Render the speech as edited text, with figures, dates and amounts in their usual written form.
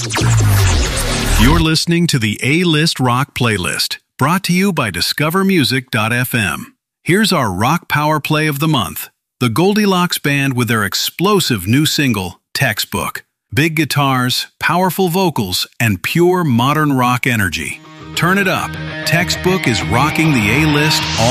You're listening to the A-List Rock Playlist, brought to you by DiscoverMusic.fm. Here's our rock power play of the month. The Goldilocks Band with their explosive new single, Textbook. Big guitars, powerful vocals, and pure modern rock energy. Turn it up. Textbook is rocking the A-List all